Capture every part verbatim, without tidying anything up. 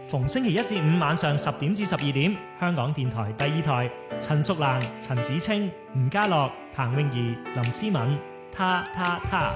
逢星期一至五晚上十點至十二點，香港電台第二台，陳淑蘭、陳子清、吳家樂、彭詠儀、林思敏，他他他。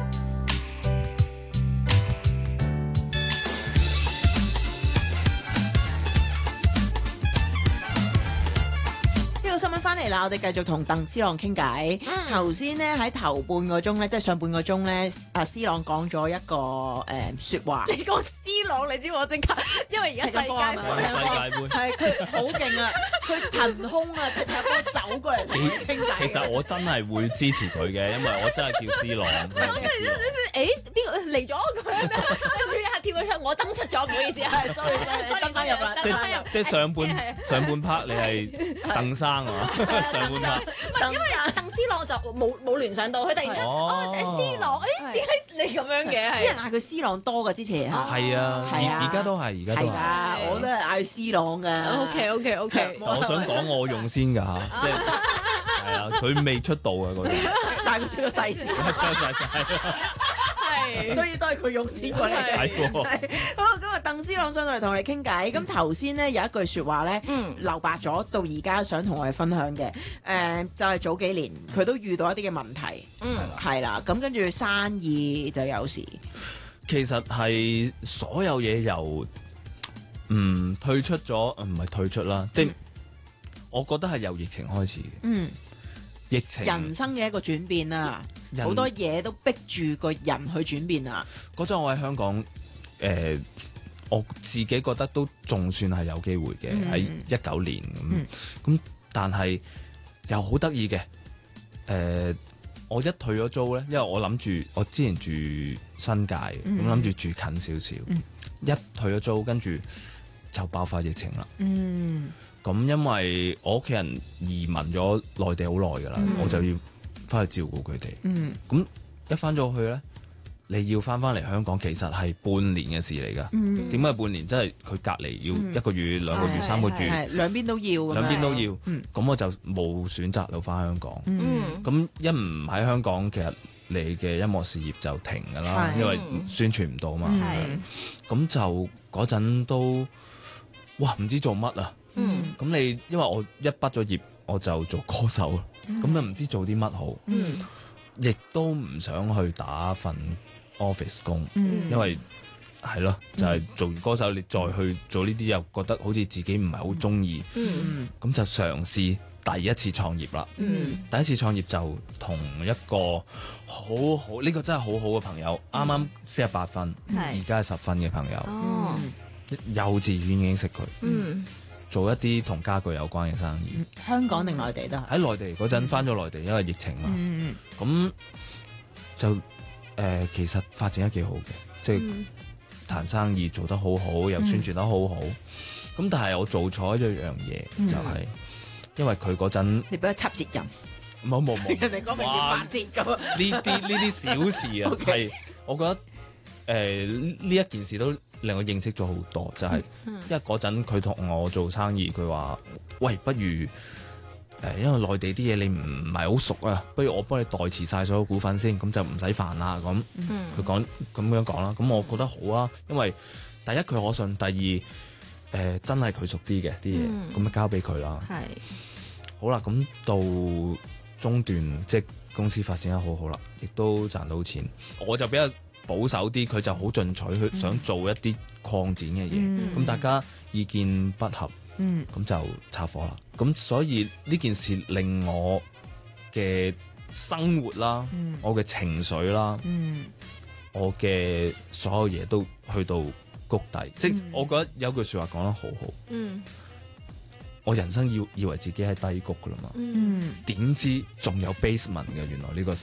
新聞翻嚟啦，我哋繼續同鄧思朗傾偈。頭先咧喺頭半個鐘咧，即係上半個鐘咧，阿思朗講咗一個誒説話。 你講 C 朗，你知我即刻，因為而家世界盃， 係佢好勁啊！佢騰空啊，佢踢波走過嚟同你傾偈。 其實我真係會支持佢嘅，因為我真係叫 C 朗。 誒邊個嚟咗咁樣？佢一下跳咗出，我登出咗，唔好意思啊。 sorry sorry，登翻入啦， 即係即係上半上半 part 你係鄧生啊？上半 part 唔係因為鄧 C 朗就冇冇聯想到，佢突然間哦 C 朗，誒點解你咁樣嘅？ 啲人嗌佢 C 朗多㗎之前嚇。 係啊， 係啊， 而家都係，而家都係。 係啊，我都係嗌 C 朗㗎。 OK OK OK。 我想講我用先㗎嚇，即係係啊，佢未出道啊嗰陣， 但係佢出咗世先。 出咗世係，所以都係佢用先過嚟嘅。 係喎。 好，咁啊，鄧思朗上到嚟同我哋傾偈。咁頭先咧有一句説話咧，留白咗到而家想同我哋分享嘅。誒，就係早幾年佢都遇到一啲嘅問題。嗯，係啦。咁跟住生意就有時。 其實係所有嘢由嗯退出咗，唔係退出啦，即係我覺得係由疫情開始嘅。嗯，疫情人生嘅一個轉變啊，好多嘢都逼住個人去轉變啊。 嗰陣我喺香港，誒、呃，我自己覺得都仲算係有機會嘅，喺一九年咁，咁、嗯、但係又好得意嘅，誒、呃。我一退咗租咧，因為我諗住我之前住新界，咁諗住住近少少。嗯、一退咗租，跟住就爆發疫情啦。咁、嗯、因為我屋企人移民咗內地好耐㗎啦，嗯、我就要翻去照顧佢哋。咁、嗯、一翻咗去咧，你要翻翻嚟香港，其實係半年嘅事嚟㗎。點解、嗯、半年？真係佢隔離要一個月、嗯、兩個月、三個月， 兩邊都要。 兩邊都要。咁、 嗯、 我就冇選擇到翻香港。咁、嗯、一唔喺香港，其實你嘅音樂事業就停㗎啦，是因為宣傳唔到嘛。咁、嗯、就嗰陣都哇唔知做乜啊。咁、嗯、你因為我一畢咗業，我就做歌手，咁又唔知做啲乜好，亦、嗯、都唔想去打份 office 工，嗯、因為係咯，就係、是、做完歌手，你再去做呢啲又覺得好似自己唔係好中意，咁、嗯、就嘗試第一次創業啦。嗯、第一次創業就同一個好好呢、呢個真係好好嘅朋友，啱啱四十八分，而家係十分嘅朋友，哦、幼稚園已經識佢。嗯做一啲同家具有關嘅生意， 香港定內地都係喺內地嗰陣翻咗內地，因為疫情嘛，咁、嗯、就誒、呃、其實發展得幾好嘅，即係談生意做得好好，又宣傳得好好。咁、嗯、但係我做錯咗一樣嘢，嗯、就係因為佢嗰陣你俾佢七折人， 冇冇冇， 人哋講明要八折咁。 呢啲呢啲小事啊，係 Okay. 我覺得誒呢、呃、一件事都令我認識咗好多，就係、是嗯、因為嗰陣佢同我做生意，佢話：喂，不如誒、呃，因為內地啲嘢你唔係好熟啊，不如我幫你代持晒所有股份先，咁就唔使煩啦。咁佢講咁樣講啦，咁我覺得好啊，因為第一佢可信，第二誒、呃、真係佢熟啲嘅啲嘢，咁咪、嗯、交俾佢啦。係是好啦，咁到中段即係公司發展得好好啦，亦都賺到錢，我就比較保守啲，佢就好進取，去想做一啲擴展嘅嘢。咁、嗯、大家意見不合，咁、嗯、就拆夥啦。咁所以呢件事令我嘅生活啦，嗯、我嘅情緒啦，嗯、我嘅所有嘢都去到谷底。嗯、即係我覺得有句説話講得好好。嗯、我人生以以為自己係低谷㗎啦嘛，點、嗯、知仲有 basement 嘅，原來呢個。